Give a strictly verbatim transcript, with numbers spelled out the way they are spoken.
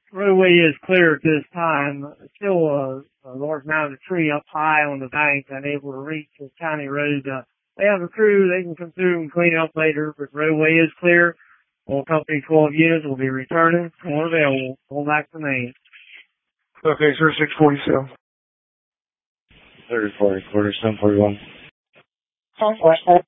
Roadway is clear at this time. Still a, a large amount of tree up high on the bank, unable to reach the county road. Uh, they have a crew. They can come through and clean up later, but roadway is clear. All company twelve units will be returning or available. Going back to Maine. Okay, sir, six forty-seven. thirty-four, quarter, seven forty-one. ten